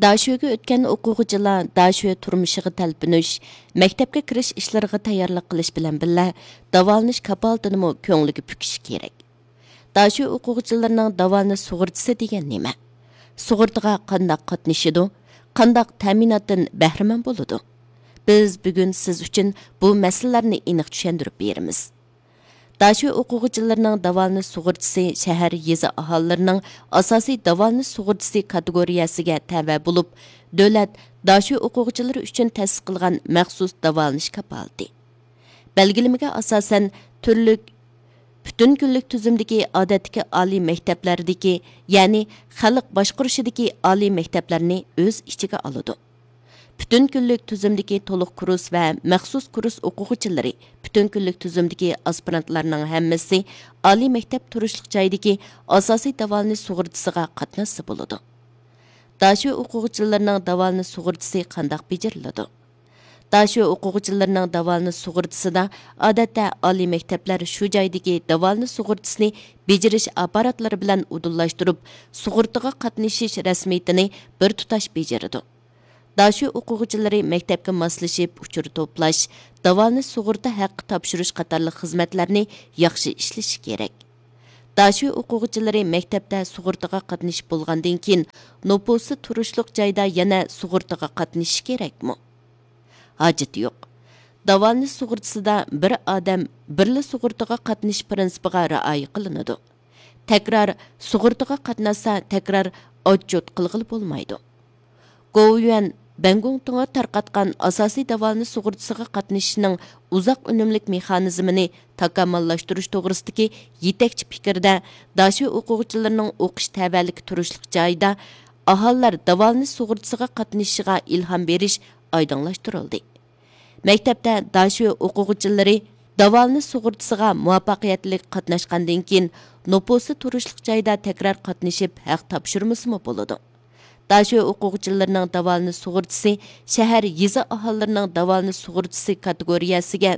Daşöge ötken o'quvchilar Daşö turmushiga talpinish, maktabga kirish ishlariga tayyorlik qilish bilan birga davolanish kapolatini ko'ngliga pukish kerak. Daşö o'quvchilarining davolanish sug'urtasi degan nima? Sug'urtaga qanday qatnashidi? Qanday ta'minotdan bahramand bo'ladi? Biz bugun siz uchun bu masalalarni aniq tushuntirib beramiz. Daşö o'quvchilarining davolanish sug'urtasi shahar yezi aholilarining asosiy davolanish sug'urtasi kategoriyasiga tava bo'lib, davlat Daşö o'quvchilari uchun ta'sis qilgan maxsus davolanish kapolati. Belgilamaga asosan turlik butun kunlik tuzumdagi odatdagi oliy maktablardagi, ya'ni xalq boshqarishidagi oliy maktablarni o'z ichiga oladi. Bütün günlük tüzümdeki to'liq kurs va maxsus kurs o'quvchilari, bütün günlük tüzümdeki aspirantlarning hammasi oliy maktab turishlik joyidagi asosiy davolanish sug'urtasiga qatnashsa bo'ladi. Daşö o'quvchilarining davolanish sug'urtasi qanday bajariladi? Daşö o'quvchilarining davolanish sug'urtasida odatda oliy maktablar shu joydagi davolanish sug'urtasini bajarish apparatlari bilan udullashtirib, sug'urtaga qatnashish rasmiyatini bir tutash bajaradi. Daşö o'quvchilari maktabga moslashib, uchur to'plash, davolanish sug'urta haqqi topshirish qatorli xizmatlarni yaxshi ishlashi kerak. Daşö o'quvchilari maktabda sug'urtaga qatnashib bo'lgandan keyin nopusi turishlik joyda yana sug'urtaga qatnashishi kerakmi? Hojati yo'q. Davolanish sug'urtasida bir odam birli sug'urtaga qatnashish prinsipiga rioya qilinadi. Takror sug'urtaga qatnashsa, takror odjot qilg'ili bo'lmaydi. Go'yuan Bangongtonga tarqatgan asosiy davolanish sug'urtasiga qatnashishning uzoq unumlik mexanizmini takomillashtirish to'g'risidagi yetakchi fikrda Daşö o'quvchilarining o'qish tavallik turishlik joyida aholilar davolanish sug'urtasiga qatnashishiga ilhom berish oydinlashtirildi. Maktabda Daşö o'quvchilari davolanish sug'urtasiga muvaffaqiyatli qatnashgandan keyin nopusi turishlik joyida takror qatnashib haq topshirmasmi bo'ladi? Daşö o'quvchilarining davolanish sug'urtasi shahar yezi aholilarining davolanish sug'urtasi kategoriyasiga